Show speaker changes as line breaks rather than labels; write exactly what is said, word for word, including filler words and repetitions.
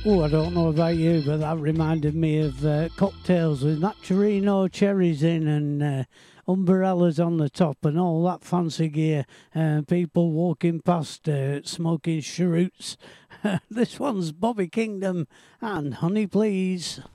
Oh, I don't know about you, but that reminded me of uh, cocktails with Naturino cherries in and uh, umbrellas on the top and all that fancy gear. Uh, people walking past uh, smoking cheroots. This one's Bobby Kingdom and Honey Please.